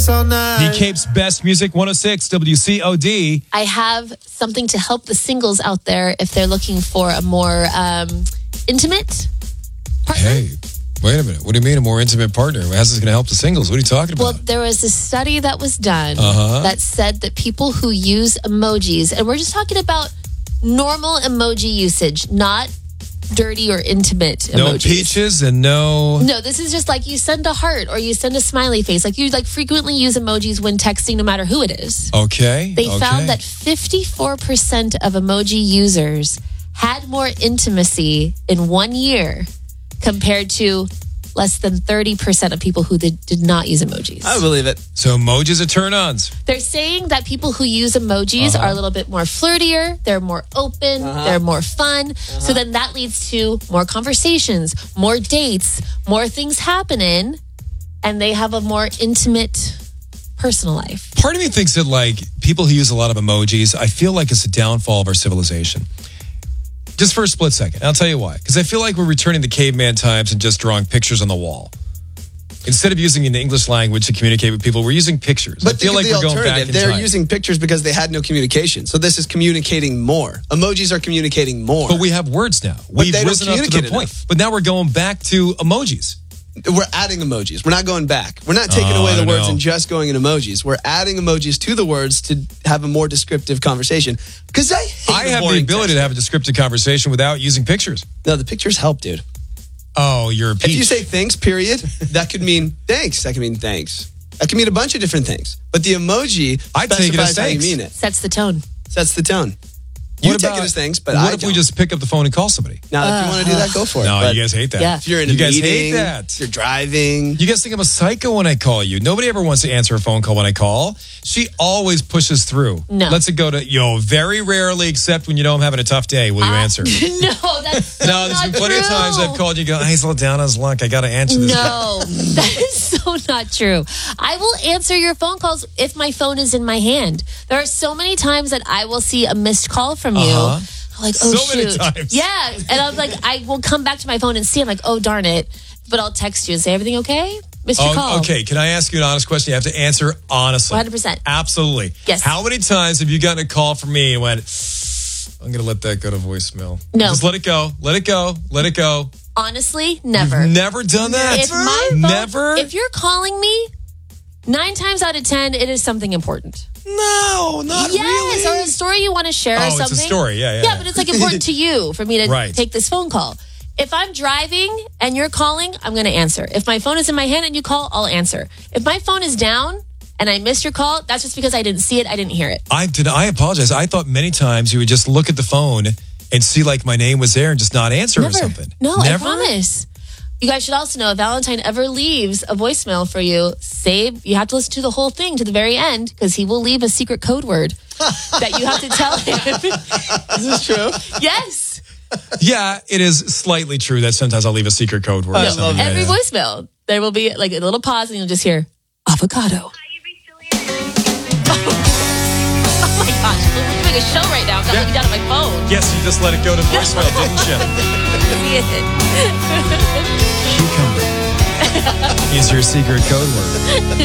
dance all night. The Cape's best music, 106 WCOD. I have something to help the singles out there if they're looking for a more intimate partner. Hey, wait a minute. What do you mean a more intimate partner? How's this going to help the singles? What are you talking about? Well, there was a study that was done that said that people who use emojis, and we're just talking about normal emoji usage, not dirty or intimate emojis. No peaches and no... No, this is just like you send a heart or you send a smiley face. Like you frequently use emojis when texting no matter who it is. Okay. They found that 54% of emoji users had more intimacy in 1 year compared to less than 30% of people who did not use emojis. I believe it. So emojis are turn-ons. They're saying that people who use emojis are a little bit more flirtier, they're more open, they're more fun. So then that leads to more conversations, more dates, more things happening, and they have a more intimate personal life. Part of me thinks that, like, people who use a lot of emojis, I feel like it's a downfall of our civilization. Just for a split second. I'll tell you why. Because I feel like we're returning to caveman times and just drawing pictures on the wall. Instead of using the English language to communicate with people, we're using pictures. But I feel like we're going back in They're time. using pictures because they had no communication. So this is communicating more. Emojis are communicating more. But we have words now. But We've they don't risen up to the communicate point. enough. But now we're going back to emojis. We're adding emojis. We're not going back. We're not taking away the words and just going in emojis. We're adding emojis to the words to have a more descriptive conversation. Because I have the ability to have a descriptive conversation without using pictures. No, the pictures help, dude. Oh, you're a peach. If you say thanks, period, that could mean thanks. That could mean thanks. That could mean a bunch of different things. But the emoji specifies how you mean it. Sets the tone. Sets the tone. You take it as thanks, but what if we just pick up the phone and call somebody? Now, if you want to do that, go for it. No, But you guys hate that. Yeah. if you're in a You guys meeting, hate that. if you're driving. You guys think I'm a psycho when I call you. Nobody ever wants to answer a phone call when I call. She always pushes through. No. Lets it go to, very rarely, except when you know I'm having a tough day, will you answer? No, that's so No, there's been plenty of times I've called you and go, he's a little down on his luck. I got to answer this. No, that is so not true. I will answer your phone calls if my phone is in my hand. There are so many times that I will see a missed call from you. I'm like, oh, So many shoot. times. Yeah. And I'm like, I will come back to my phone and see. I'm like, oh, darn it. But I'll text you and say, everything okay? Missed your call. Okay, can I ask you an honest question? You have to answer honestly. 100%. Absolutely. Yes. How many times have you gotten a call from me and went, I'm going to let that go to voicemail? No. Just let it go. Let it go. Let it go. Honestly, never. You've never done that? If my phone, Never? If you're calling me, 9 times out of 10, it is something important. No, not Yes, really. or a story you want to share or Oh, something. it's a story. Yeah. Yeah, but it's like important to you for me to Right. take this phone call. If I'm driving and you're calling, I'm going to answer. If my phone is in my hand and you call, I'll answer. If my phone is down and I missed your call, that's just because I didn't see it. I didn't hear it. I apologize. I thought many times you would just look at the phone and see like my name was there and just not answer or something. No, Never? I promise. You guys should also know if Valentine ever leaves a voicemail for you, you have to listen to the whole thing to the very end because he will leave a secret code word that you have to tell him. Is this true? Yes. Yeah, it is slightly true that sometimes I'll leave a secret code word. or something. Every voicemail, there will be like a little pause and you'll just hear avocado. Oh my gosh, we're doing a show right now. I'm not looking down at my phone. Yes, you just let it go to voicemail, didn't you? See it. Cucumber is your secret code word.